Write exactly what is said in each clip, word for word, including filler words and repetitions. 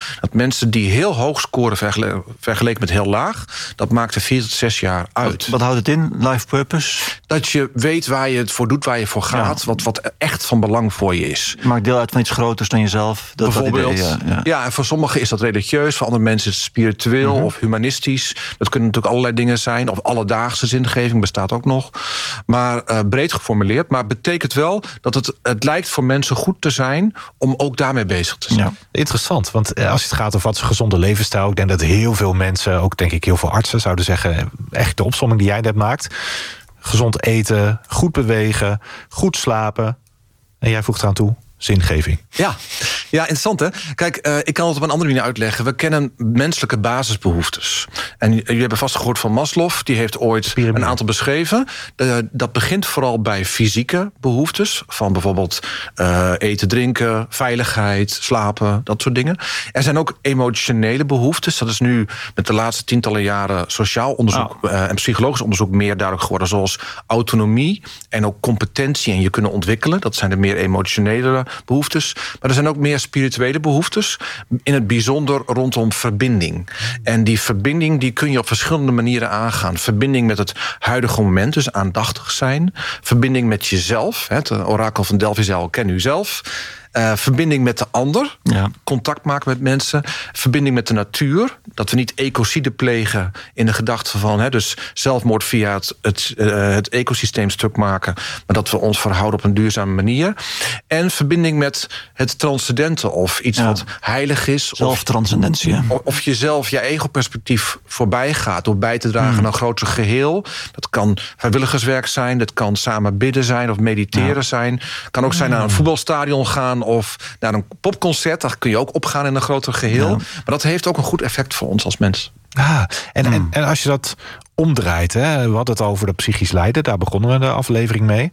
dat mensen die heel hoog scoren vergele- vergeleken met heel laag, dat maakt er vier tot zes jaar uit. Wat, wat houdt het in, life purpose? Dat je weet waar je het voor doet, waar je voor gaat, ja. wat, wat echt van belang voor je is. Je maakt deel uit van iets groters dan jezelf. Dat Bijvoorbeeld, idee, ja, ja. ja, en voor sommigen is dat religieus, voor andere mensen is het spiritueel mm-hmm. of humanistisch. Dat kunnen natuurlijk allerlei dingen zijn, of alledaagse zingeving bestaat ook nog. Maar uh, breed geformuleerd, maar het betekent wel dat het, het lijkt voor mensen goed te zijn om ook daarmee bezig te zijn. Ja. Interessant, want als het gaat over wat is een gezonde levensstijl, ik denk dat heel veel mensen, ook denk ik heel veel artsen, zouden zeggen, echt de opsomming die jij net maakt. Gezond eten, goed bewegen, goed slapen. En jij voegt eraan toe, zingeving. Ja, ja interessant hè. Kijk, uh, ik kan het op een andere manier uitleggen. We kennen menselijke basisbehoeftes. En jullie hebben vast gehoord van Maslow. Die heeft ooit een aantal beschreven. Uh, dat begint vooral bij fysieke behoeftes. Van bijvoorbeeld uh, eten, drinken, veiligheid, slapen, dat soort dingen. Er zijn ook emotionele behoeftes. Dat is nu met de laatste tientallen jaren sociaal onderzoek oh. uh, en psychologisch onderzoek meer duidelijk geworden. Zoals autonomie en ook competentie en je kunnen ontwikkelen. Dat zijn de meer emotionele behoeftes. Maar er zijn ook meer spirituele behoeftes. In het bijzonder rondom verbinding. En die verbinding die kun je op verschillende manieren aangaan. Verbinding met het huidige moment, dus aandachtig zijn. Verbinding met jezelf. Het orakel van Delphi zei al, ken u zelf. Uh, verbinding met de ander, ja. contact maken met mensen, verbinding met de natuur, dat we niet ecocide plegen in de gedachte van, hè, dus zelfmoord via het, het, uh, het ecosysteem stuk maken, maar dat we ons verhouden op een duurzame manier. En verbinding met het transcendente of iets ja. wat heilig is. Zelftranscendentie. Of, of jezelf, je ego-perspectief voorbij gaat door bij te dragen hmm. aan een groter geheel. Dat kan vrijwilligerswerk zijn, dat kan samen bidden zijn of mediteren ja. zijn. Kan ook zijn naar een voetbalstadion gaan of naar een popconcert, daar kun je ook opgaan in een groter geheel. Ja. Maar dat heeft ook een goed effect voor ons als mens. Ah, en, mm. en, en als je dat omdraait, hè, we hadden het over de psychisch lijden, daar begonnen we de aflevering mee.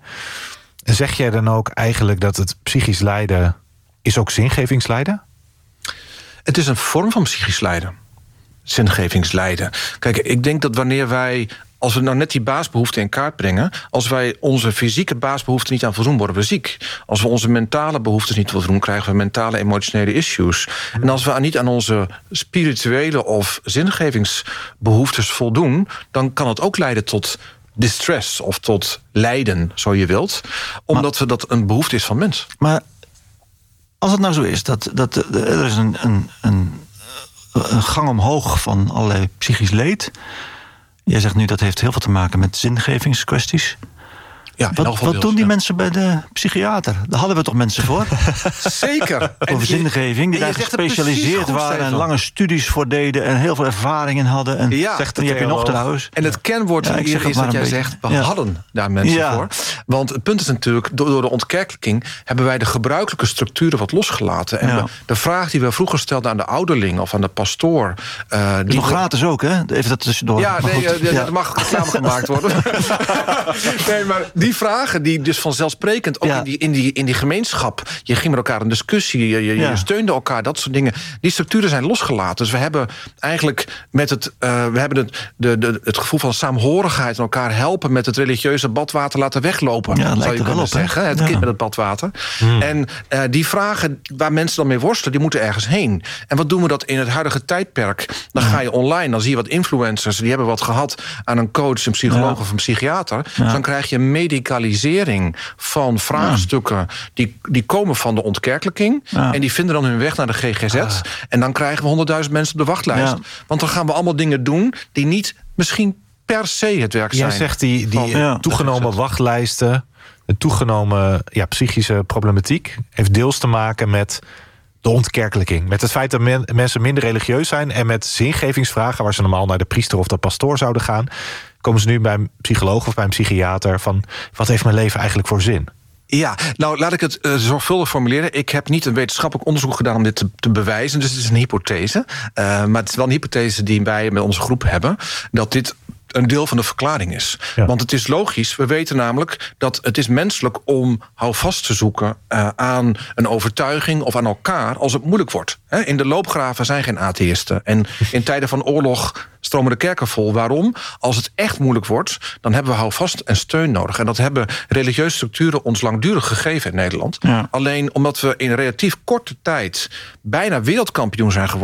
Zeg jij dan ook eigenlijk dat het psychisch lijden is ook zingevingslijden? Het is een vorm van psychisch lijden. Zingevingslijden. Kijk, ik denk dat wanneer wij, als we nou net die baasbehoeften in kaart brengen, als wij onze fysieke baasbehoeften niet aan voldoen, worden we ziek. Als we onze mentale behoeftes niet voldoen, krijgen we mentale emotionele issues. Mm. En als we niet aan onze spirituele of zingevingsbehoeftes voldoen, dan kan het ook leiden tot distress of tot lijden, zo je wilt. Omdat maar, we dat een behoefte is van mens. Maar als het nou zo is, dat, dat er is een, een, een, een gang omhoog van allerlei psychisch leed. Jij zegt nu dat heeft heel veel te maken met zingevingskwesties. Ja, wat wat doen die ja. mensen bij de psychiater? Daar hadden we toch mensen voor? Zeker. Over zingeving, die daar gespecialiseerd waren en lange studies voor deden en heel veel ervaring in hadden. En ja, zegt die heb je nog trouwens. En het kenwoord ja, hier is dat jij beetje. zegt, we ja. hadden daar mensen ja. voor. Want het punt is natuurlijk, door de ontkerkelijking hebben wij de gebruikelijke structuren wat losgelaten. En ja. we, de vraag die we vroeger stelden aan de ouderling of aan de pastoor. Uh, die nog gratis ook, hè? Even dat tussendoor. Ja, nee, uh, ja. er mag reclame gemaakt worden. nee, maar die vragen die dus vanzelfsprekend ook ja. in, die, in, die, in die gemeenschap, je ging met elkaar in discussie, je, je, ja. je steunde elkaar, dat soort dingen. Die structuren zijn losgelaten. Dus we hebben eigenlijk met het, uh, we hebben het, de, de, het gevoel van saamhorigheid en elkaar helpen met het religieuze badwater laten weglopen. Ja, zou je kunnen op, zeggen. Hè? Het ja. kind met het badwater. Hmm. En uh, die vragen waar mensen dan mee worstelen, die moeten ergens heen. En wat doen we dat in het huidige tijdperk? Dan ga je online, dan zie je wat influencers, die hebben wat gehad aan een coach, een psycholoog ja. of een psychiater. Ja. Dus dan krijg je medicalisering van vraagstukken ja. die, die komen van de ontkerkelijking. Ja. En die vinden dan hun weg naar de G G Z. Ja. En dan krijgen we honderdduizend mensen op de wachtlijst. Ja. Want dan gaan we allemaal dingen doen die niet misschien per se het werk zijn. Jij zegt die, die ja. toegenomen wachtlijsten, de toegenomen ja, psychische problematiek heeft deels te maken met de ontkerkelijking. Met het feit dat men, mensen minder religieus zijn en met zingevingsvragen, waar ze normaal naar de priester of de pastoor zouden gaan, komen ze nu bij een psycholoog of bij een psychiater van, wat heeft mijn leven eigenlijk voor zin? Ja, nou laat ik het uh, zorgvuldig formuleren. Ik heb niet een wetenschappelijk onderzoek gedaan om dit te, te bewijzen. Dus het is een hypothese. Uh, maar het is wel een hypothese die wij met onze groep hebben, dat dit een deel van de verklaring is. Ja. Want het is logisch, we weten namelijk dat het is menselijk om houvast te zoeken uh, aan een overtuiging of aan elkaar als het moeilijk wordt. He, in de loopgraven zijn geen atheïsten. En in tijden van oorlog stromen de kerken vol. Waarom? Als het echt moeilijk wordt, dan hebben we houvast en steun nodig. En dat hebben religieuze structuren ons langdurig gegeven in Nederland. Ja. Alleen omdat we in relatief korte tijd bijna wereldkampioen zijn geworden